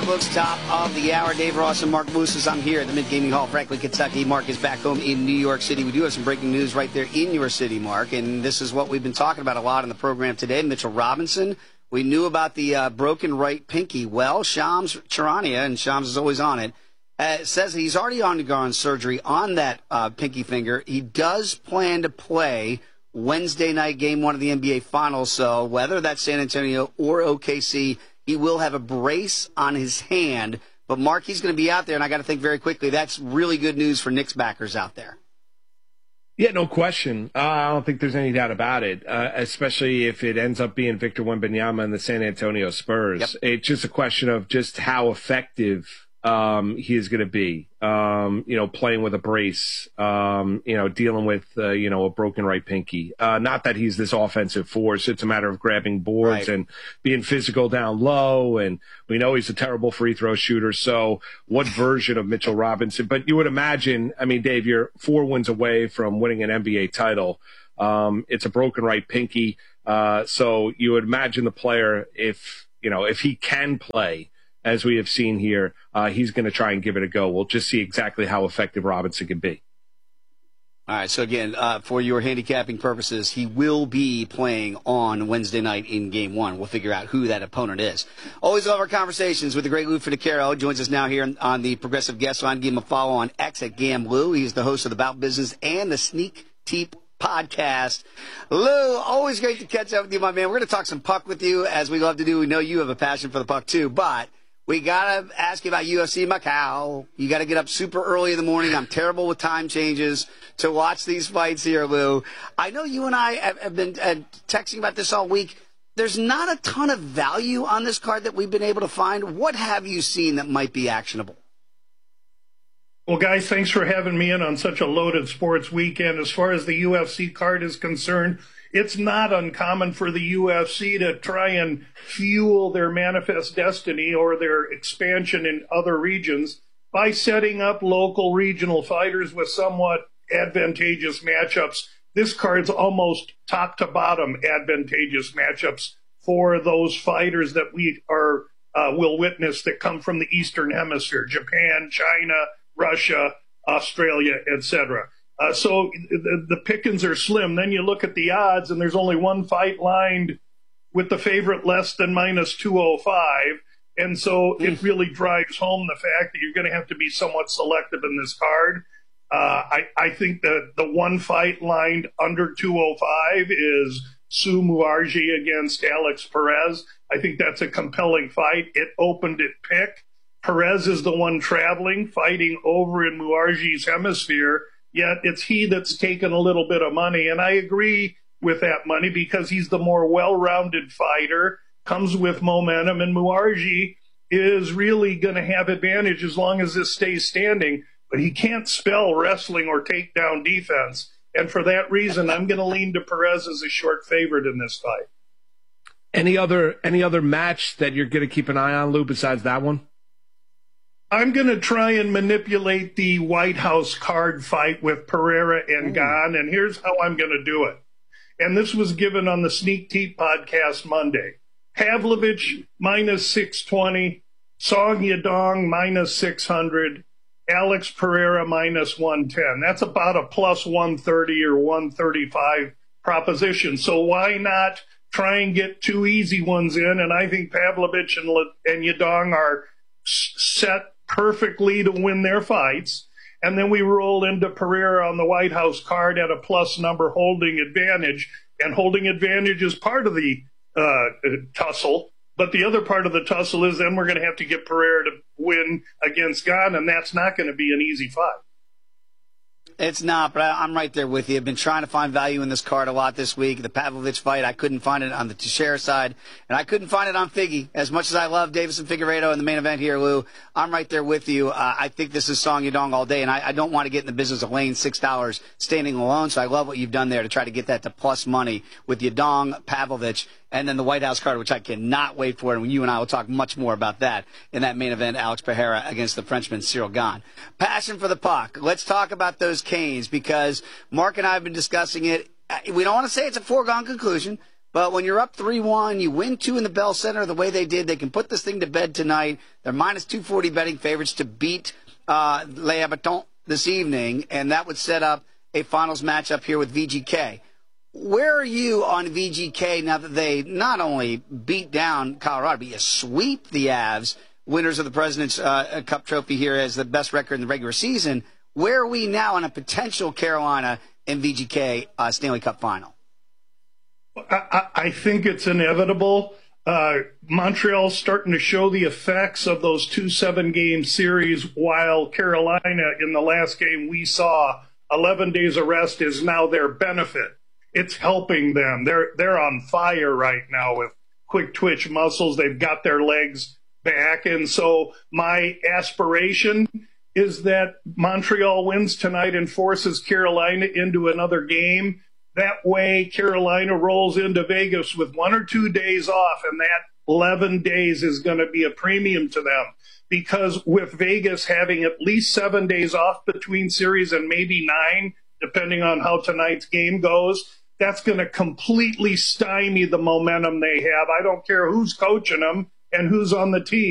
books, top of the hour. Dave Ross and Mark Mooses. I'm here at the Mint Gaming Hall, Franklin, Kentucky. Mark is back home in New York City. We do have some breaking news right there in your city, Mark, and this is what we've been talking about a lot in the program today. Mitchell Robinson. We knew about the broken right pinky. Well, Shams Charania, and Shams is always on it, says he's already undergone surgery on that pinky finger. He does plan to play Wednesday night game one of the NBA Finals, so whether that's San Antonio or OKC, he will have a brace on his hand. But, Mark, he's going to be out there, and I got to think very quickly, that's really good news for Knicks backers out there. Yeah, no question. I don't think there's any doubt about it, especially if it ends up being Victor Wembanyama and the San Antonio Spurs. Yep. It's just a question of just how effective he is going to be, playing with a brace, dealing with, a broken right pinky. Not that he's this offensive force. It's a matter of grabbing boards and being physical down low. And we know he's a terrible free throw shooter. So what version of Mitchell Robinson? But you would imagine, Dave, you're 4 wins away from winning an NBA title. It's a broken right pinky. So you would imagine the player, if he can play, as we have seen here, he's going to try and give it a go. We'll just see exactly how effective Robinson can be. All right, so again, for your handicapping purposes, he will be playing on Wednesday night in Game 1. We'll figure out who that opponent is. Always love our conversations with the great Lou Finicaro. Joins us now here on the Progressive Guest Line. Give him a follow on X at GamLou. He's the host of the Bout Business and the Sneak Teep podcast. Lou, always great to catch up with you, my man. We're going to talk some puck with you, as we love to do. We know you have a passion for the puck, too, but we got to ask you about UFC Macau. You got to get up super early in the morning. I'm terrible with time changes to watch these fights here, Lou. I know you and I have been texting about this all week. There's not a ton of value on this card that we've been able to find. What have you seen that might be actionable? Well, guys, thanks for having me in on such a loaded sports weekend. As far as the UFC card is concerned, it's not uncommon for the UFC to try and fuel their manifest destiny or their expansion in other regions by setting up local regional fighters with somewhat advantageous matchups. This card's almost top to bottom advantageous matchups for those fighters that we will witness that come from the Eastern Hemisphere: Japan, China, Russia, Australia, etc. So the pickings are slim. Then you look at the odds, and there's only one fight lined with the favorite less than minus 205. And so it really drives home the fact that you're going to have to be somewhat selective in this card. I think that the one fight lined under 205 is Sue Muarji against Alex Perez. I think that's a compelling fight. It opened at pick. Perez is the one traveling, fighting over in Muarji's hemisphere. Yet it's he that's taken a little bit of money. And I agree with that money because he's the more well-rounded fighter, comes with momentum, and Muarji is really going to have advantage as long as this stays standing. But he can't spell wrestling or takedown defense. And for that reason, I'm going to lean to Perez as a short favorite in this fight. Any other match that you're going to keep an eye on, Lou, besides that one? I'm going to try and manipulate the White House card fight with Pereira and Gane, and here's how I'm going to do it. And this was given on the Sneak Teep podcast Monday. Pavlovich minus 620, Song Yadong minus 600, Alex Pereira minus 110. That's about a plus 130 or 135 proposition. So why not try and get 2 easy ones in? And I think Pavlovich and Yadong are set perfectly to win their fights. And then we roll into Pereira on the White House card at a plus number holding advantage. And holding advantage is part of the tussle. But the other part of the tussle is then we're going to have to get Pereira to win against Gane, and that's not going to be an easy fight. It's not, but I'm right there with you. I've been trying to find value in this card a lot this week. The Pavlovich fight, I couldn't find it on the Teixeira side, and I couldn't find it on Figgy. As much as I love Davison Figueiredo in the main event here, Lou, I'm right there with you. I think this is Song Yadong all day, and I don't want to get in the business of laying $6 standing alone, so I love what you've done there to try to get that to plus money with Yadong, Pavlovich, and then the White House card, which I cannot wait for. And you and I will talk much more about that in that main event, Alex Pereira against the Frenchman, Cyril Gane. Passion for the puck. Let's talk about those Canes because Mark and I have been discussing it. We don't want to say it's a foregone conclusion, But when you're up 3-1, you win 2 in the Bell Center the way they did, they can put this thing to bed tonight. They're minus 240 betting favorites to beat Les Habitants this evening, and that would set up a finals matchup here with VGK. Where are you on VGK now that they not only beat down Colorado, but you sweep the Avs, winners of the President's Cup trophy here as the best record in the regular season? Where are we now on a potential Carolina and VGK Stanley Cup final? I think it's inevitable. Montreal's starting to show the effects of those 2 7-game series, while Carolina, in the last game we saw, 11 days of rest is now their benefit. It's helping them. They're on fire right now with quick twitch muscles. They've got their legs back. And so my aspiration is that Montreal wins tonight and forces Carolina into another game. That way, Carolina rolls into Vegas with 1 or 2 days off, and that 11 days is going to be a premium to them. Because with Vegas having at least 7 days off between series and maybe 9, depending on how tonight's game goes, that's going to completely stymie the momentum they have. I don't care who's coaching them and who's on the team.